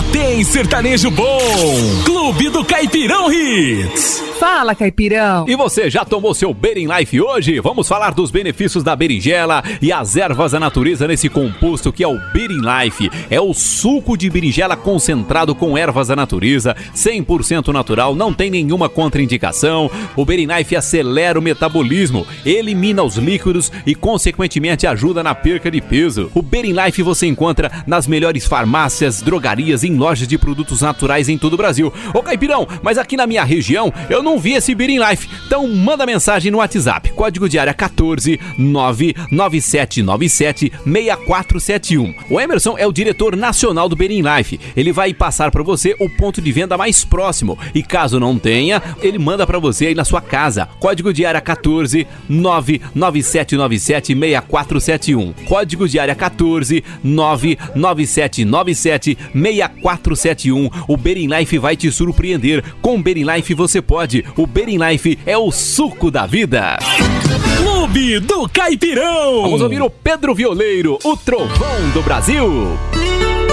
tem sertanejo bom. Clube do Caipirão Hits. Fala, Caipirão. E você já tomou seu Bering Life hoje? Vamos falar dos benefícios da berinjela e as ervas da natureza nesse composto que é o Bering Life. É o suco de berinjela concentrado com ervas da natureza, 100% natural, não tem nenhuma contraindicação. O Bering Life acelera o metabolismo, elimina os líquidos e, consequentemente, ajuda na perca de peso. O Bering Life você encontra nas melhores farmácias, drogarias e em lojas de produtos naturais em todo o Brasil. Ô Caipirão, mas aqui na minha região eu não vi esse Bering Life. Então manda mensagem no WhatsApp, código de área 14 99797 6471. O Emerson é o diretor nacional do Bering Life. Ele vai passar para você o ponto de venda mais próximo e caso não tenha, ele manda para você aí na sua casa. Código de área 14 99797 6471. Código de área 14 99797 6471. O Bering Life vai te surpreender. Com o Bering Life você pode. O Bering Life é o suco da vida. Clube do Caipirão. Vamos ouvir o Pedro Violeiro, o trovão do Brasil.